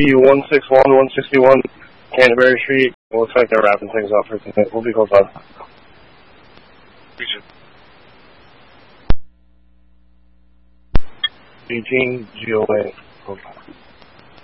161, 161 Canterbury Street. It looks like they're wrapping things up for tonight. We'll be close up. Eugene GOA.